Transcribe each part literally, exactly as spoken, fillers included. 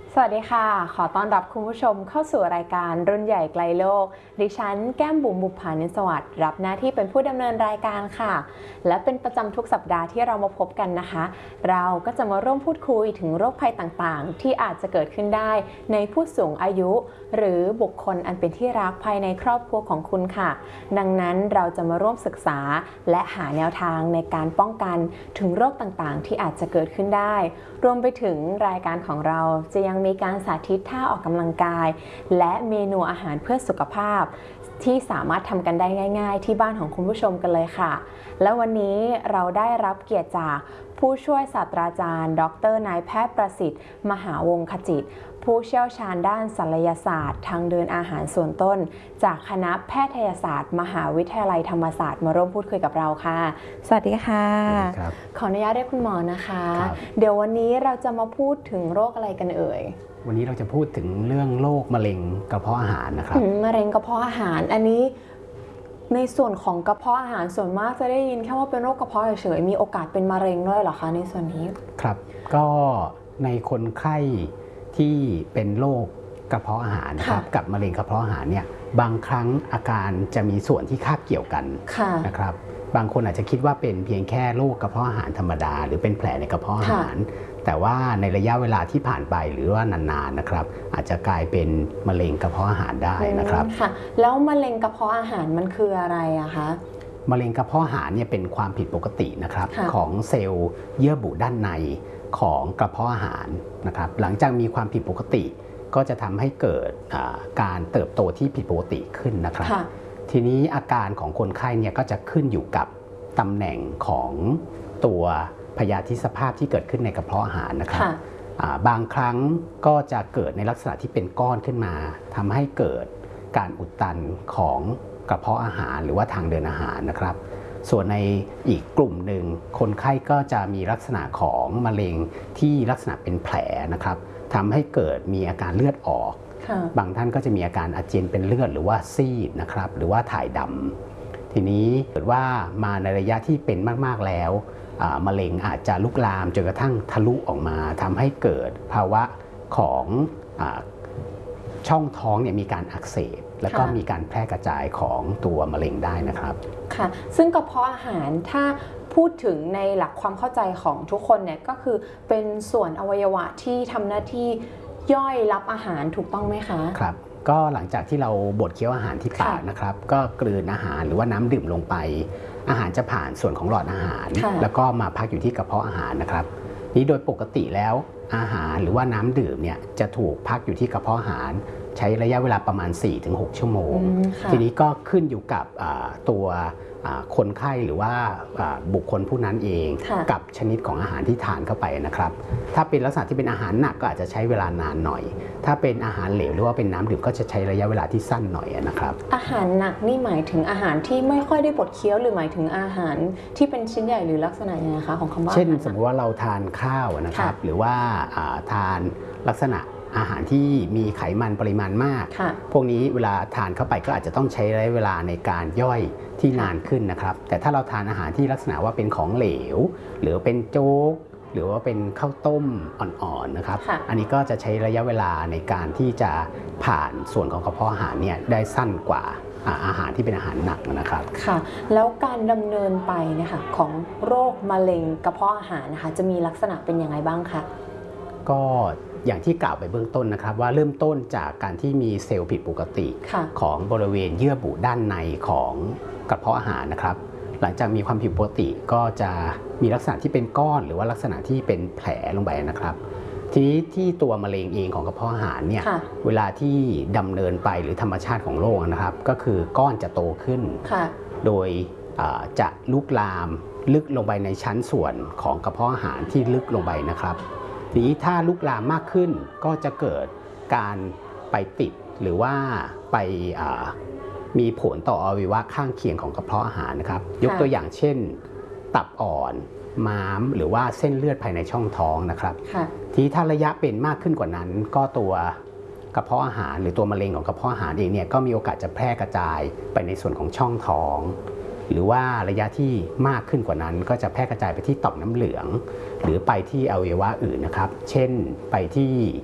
สวัสดีค่ะขอต้อนรับคุณผู้ชมเข้าสู่รายการรุ่นใหญ่ไกลโลกดิฉันแก้มบุ๋มบุภานิสวัสดิ์รับหน้าที่เป็นผู้ดำเนินรายการค่ะและเป็นประจำทุกสัปดาห์ที่เรามาพบกันนะคะเราก็จะมาร่วมพูดคุยถึงโรคภัยต่างๆที่อาจจะเกิดขึ้นได้ในผู้สูงอายุหรือบุคคลอันเป็นที่รักภายในครอบครัวของคุณค่ะดังนั้นเราจะมาร่วมศึกษาและหาแนวทางในการป้องกันถึงโรคต่างๆที่อาจจะเกิดขึ้นได้รวมไปถึงรายการของเราจะยังมีการสาธิตท่าออกกำลังกายและเมนูอาหารเพื่อสุขภาพที่สามารถทำกันได้ง่ายๆที่บ้านของคุณผู้ชมกันเลยค่ะและวันนี้เราได้รับเกียรติจากผู้ช่วยศาสตราจารย์ดรนายแพทย์ประสิทธิ์มหาวงศ์ขจิตผู้เชี่ยวชาญด้านศัลยศาสตร์ทางเดินอาหารส่วนต้นจากคณะแพทยศาสตร์มหาวิทยาลัยธรรมศาสตร์มาร่วมพูดคุยกับเราค่ะสวัสดีค่ะขออนุญาตเรียกคุณหมอนะคะเดี๋ยววันนี้เราจะมาพูดถึงโรคอะไรกันเอ่ยวันนี้เราจะพูดถึงเรื่องโรคมะเร็งกระเพาะอาหารนะครับมะเร็งกระเพาะอาหารอันนี้ในส่วนของกระเพาะอาหารส่วนมากจะได้ยินแค่ว่าเป็นโรคกระเพาะเฉยๆมีโอกาสเป็นมะเร็งด้วยเหรอคะในส่วนนี้ครับก็ในคนไข้ที่เป็นโรคกระเพาะอาหารนะครับกับมะเร็งกระเพาะอาหารเนี่ยบางครั้งอาการจะมีส่วนที่คาบเกี่ยวกันนะครับบางคนอาจจะคิดว่าเป็นเพียงแค่โรคกระเพาะอาหารธรรมดาหรือเป็นแผลในกระเพาะอาหารแต่ว่าในระยะเวลาที่ผ่านไปหรือว่านานๆนะครับอาจจะกลายเป็นมะเร็งกระเพาะอาหารได้นะครับค่ะแล้วมะเร็งกระเพาะอาหารมันคืออะไรอะคะมะเร็งกระเพาะอาหารเนี่ยเป็นความผิดปกตินะครับของเซลล์เยื่อบุด้านในของกระเพาะอาหารนะครับหลังจากมีความผิดปกติก็จะทำให้เกิดการเติบโตที่ผิดปกติขึ้นนะครับทีนี้อาการของคนไข้เนี่ยก็จะขึ้นอยู่กับตำแหน่งของตัวพยาธิสภาพที่เกิดขึ้นในกระเพาะอาหารนะครับบางครั้งก็จะเกิดในลักษณะที่เป็นก้อนขึ้นมาทำให้เกิดการอุดตันของกระเพาะอาหารหรือว่าทางเดินอาหารนะครับส่วนในอีกกลุ่มหนึ่งคนไข้ก็จะมีลักษณะของมะเร็งที่ลักษณะเป็นแผลนะครับทำให้เกิดมีอาการเลือดออกบางท่านก็จะมีอาการอาเจียนเป็นเลือดหรือว่าซีดนะครับหรือว่าถ่ายดำทีนี้เกิดว่ามาในระยะที่เป็นมากๆแล้วมะเร็งอาจจะลุกลามจนกระทั่งทะลุออกมาทำให้เกิดภาวะของช่องท้องเนี่ยมีการอักเสบแล้วก็มีการแพร่กระจายของตัวมะเร็งได้นะครับค่ะซึ่งกระเพาะอาหารถ้าพูดถึงในหลักความเข้าใจของทุกคนเนี่ยก็คือเป็นส่วนอวัยวะที่ทำหน้าที่ย่อยรับอาหารถูกต้องไหมคะครับก็หลังจากที่เราบดเคี้ยวอาหารที่ปากนะครับก็กลืนอาหารหรือว่าน้ำดื่มลงไปอาหารจะผ่านส่วนของหลอดอาหารแล้วก็มาพักอยู่ที่กระเพาะอาหารนะครับนี้โดยปกติแล้วอาหารหรือว่าน้ำดื่มเนี่ยจะถูกพักอยู่ที่กระเพาะอาหารใช้ระยะเวลาประมาณ สี่ถึงหก ชั่วโมงทีนี้ก็ขึ้นอยู่กับตัวคนไข้หรือว่าบุคคลผู้นั้นเองกับชนิดของอาหารที่ทานเข้าไปนะครับถ้าเป็นลักษณะที่เป็นอาหารหนักก็อาจจะใช้เวลานานหน่อยถ้าเป็นอาหารเหลวหรือว่าเป็นน้ำดื่มก็จะใช้ระยะเวลาที่สั้นหน่อยนะครับอาหารหนักนี่หมายถึงอาหารที่ไม่ค่อยได้บดเคี้ยวหรือหมายถึงอาหารที่เป็นชิ้นใหญ่หรือลักษณะยังไงคะของคำว่าเช่นสมมติว่าเราทานข้าวนะครับหรือว่าทานลักษณะอาหารที่มีไขมันปริมาณมากพวกนี้เวลาทานเข้าไปก็อาจจะต้องใช้ระยะเวลาในการย่อยที่นานขึ้นนะครับแต่ถ้าเราทานอาหารที่ลักษณะว่าเป็นของเหลวหรือเป็นโจ๊กหรือว่าเป็นข้าวต้มอ่อนๆนะครับอันนี้ก็จะใช้ระยะเวลาในการที่จะผ่านส่วนของกระเพาะอาหารเนี่ยได้สั้นกว่าอาหารที่เป็นอาหารหนักนะครับค่ะแล้วการดำเนินไปเนี่ยค่ะของโรคมะเร็งกระเพาะอาหารนะคะจะมีลักษณะเป็นยังไงบ้างคะก็อย่างที่กล่าวไปเบื้องต้นนะครับว่าเริ่มต้นจากการที่มีเซลล์ผิดปกติของบริเวณเยื่อบุด้านในของกระเพาะอาหารนะครับหลังจากมีความผิดปกติก็จะมีลักษณะที่เป็นก้อนหรือว่าลักษณะที่เป็นแผลลงไปนะครับทีนี้ที่ตัวมะเร็งเองของกระเพาะอาหารเนี่ยเวลาที่ดำเนินไปหรือธรรมชาติของโรคนะครับก็คือก้อนจะโตขึ้นโดยจะลุกลามลึกลงไปในชั้นส่วนของกระเพาะอาหารที่ลึกลงไปนะครับทีนี้ถ้าลุกลามมากขึ้นก็จะเกิดการไปติดหรือว่าไปมีผลต่ออวัยวะข้างเคียงของกระเพาะอาหารนะครับยกตัวอย่างเช่นตับอ่อนม้ามหรือว่าเส้นเลือดภายในช่องท้องนะครับทีนี้ถ้าระยะเป็นมากขึ้นกว่านั้นก็ตัวกระเพาะอาหารหรือตัวมะเร็งของกระเพาะอาหารเองเนี่ยก็มีโอกาสจะแพร่กระจายไปในส่วนของช่องท้องหรือว่าระยะที่มากขึ้นกว่านั้นก็จะแพร่กระจายไปที่ต่อมน้ำเหลืองหรือไปที่อวัยวะอื่นนะครับเช่นไปที่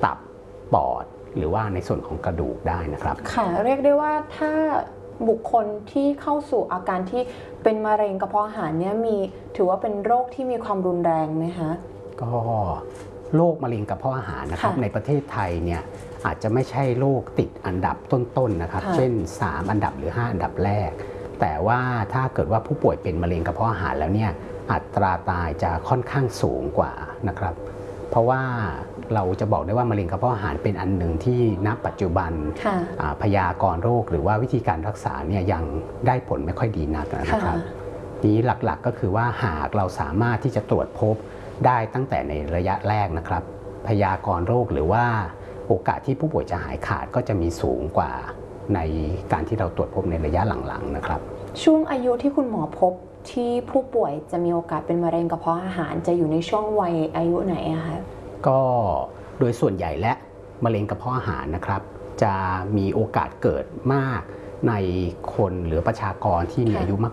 ตับปอดหรือว่าในส่วนของกระดูกได้นะครับค่ะเรียกได้ว่าถ้าบุคคลที่เข้าสู่อาการที่เป็นมะเร็งกระเพาะอาหารเนี่ยมีถือว่าเป็นโรคที่มีความรุนแรงไหมคะก็โรคมะเร็งกระเพาะอาหารนะครับในประเทศไทยเนี่ยอาจจะไม่ใช่โรคติดอันดับต้นๆนะครับเช่นสามอันดับหรือห้าอันดับแรกแต่ว่าถ้าเกิดว่าผู้ป่วยเป็นมะเร็งกระเพาะอาหารแล้วเนี่ยอัตราตายจะค่อนข้างสูงกว่านะครับเพราะว่าเราจะบอกได้ว่ามะเร็งกระเพาะอาหารเป็นอันหนึ่งที่ณปัจจุบันพยากรณ์โรคหรือว่าวิธีการรักษาเนี่ยยังได้ผลไม่ค่อยดีนักนะครับนี้หลักๆก็คือว่าหากเราสามารถที่จะตรวจพบได้ตั้งแต่ในระยะแรกนะครับพยากรณ์โรคหรือว่าโอกาสที่ผู้ป่วยจะหายขาดก็จะมีสูงกว่าในการที่เราตรวจพบในระยะหลังๆนะครับช่วงอายุที่คุณหมอพบที่ผู้ป่วยจะมีโอกาสเป็นมะเร็งกระเพาะอาหารจะอยู่ในช่วงวัยอายุไหนอะคะก็โดยส่วนใหญ่และมะเร็งกระเพาะอาหารนะครับจะมีโอกาสเกิดมากในคนหรือประชากรที่มีอายุ